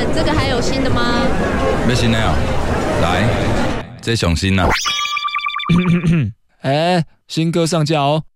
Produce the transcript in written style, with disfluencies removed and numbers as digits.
板，这个还有新的吗？ 要新的哦，来，这上新啊。 新歌上架哦。